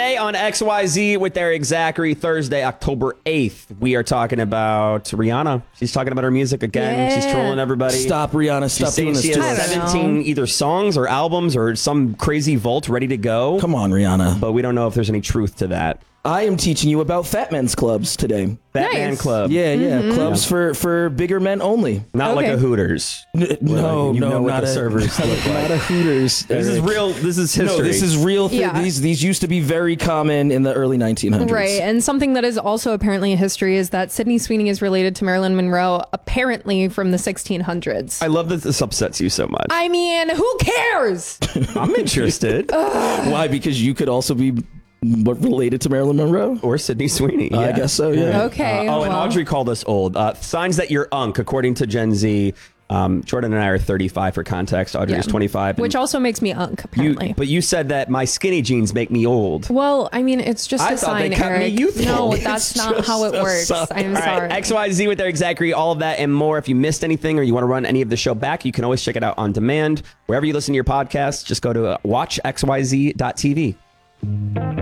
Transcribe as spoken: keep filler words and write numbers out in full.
Today on X Y Z with Eric Zachary, Thursday, October eighth, we are talking about Rihanna. She's talking about her music again. Yeah. She's trolling everybody. Stop, Rihanna. Stop She's doing saying this she to has us. seventeen either songs or albums or some crazy vault ready to go. Come on, Rihanna. But we don't know if there's any truth to that. I am teaching you about Fat Men's Clubs today. Batman Nice. Club. Yeah, yeah. Clubs for, for bigger men only. Not like Okay. a Hooters. N- no, you no, know what not the a, servers not, look a- like. not a Hooters. This is Eric. real. This is history. No, this is real. Th- Yeah. These these used to be very common in the early nineteen hundreds. Right, and something that is also apparently in history is that Sydney Sweeney is related to Marilyn Monroe, apparently from the sixteen hundreds. I love that this upsets you so much. I mean, who cares? I'm interested. Why? Because you could also be what, related to Marilyn Monroe? Or Sydney Sweeney. I yeah. guess so, yeah. Okay. Uh, oh, and well, Audrey called us old. Uh, signs that you're unk, according to Gen Z. Um, Jordan and I are thirty-five for context. Audrey yeah. is twenty-five. Which and also makes me unk, apparently. you, but you said that my skinny jeans make me old. well, I mean, it's just I a thought they sign, kept me Eric. youthful. No, It's that's not just how it a works. sign. I'm All sorry. right, X Y Z with Eric Zachary, all of that and more. If you missed anything or you want to run any of the show back, you can always check it out on demand. Wherever you listen to your podcast, just go to uh, watch x y z dot t v.